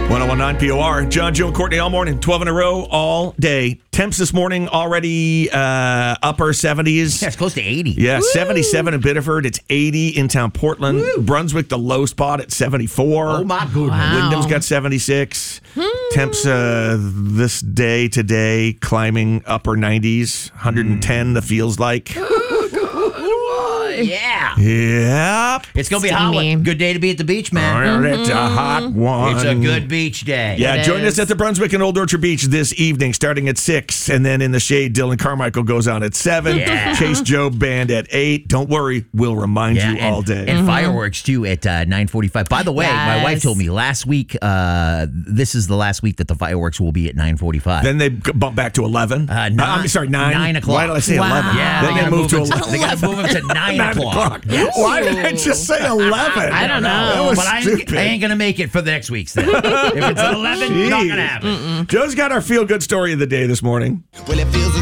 1019 POR. John, Joe, and Courtney all morning. 12 in a row all day. Temps this morning already upper 70s. Yeah, it's close to 80. Yeah, 77 in Biddeford. It's 80 in town Portland. Woo. Brunswick, the low spot at 74. Oh, my goodness. Wow. Wyndham's got 76. Temps this day today climbing upper 90s. 110 the feels like. Yeah. Yep. It's going to be a hot Steamy. one. Good day to be at the beach, man. It's a hot one. It's a good beach day. Yeah, It join is. us at the Brunswick and Old Orchard Beach this evening, starting at 6. And then in the shade, Dylan Carmichael goes on at 7. Yeah. Chase Job Band at 8. Don't worry, we'll remind you all day. And fireworks, too, at 9:45. By the way, my wife Yes. told me last week, this is the last week that the fireworks will be at 9:45. Then they bump back to 11. I'm sorry, 9. 9 o'clock. Why did I say Wow. 11? Yeah, Then they move to 11. They got to move them to 9 o'clock. Yes. Why did I just say 11? I don't know. That was But I stupid. ain't going to make it for the next week's then. If it's at 11, not going to happen. Joe's got our feel-good story of the day this morning. Well, it feels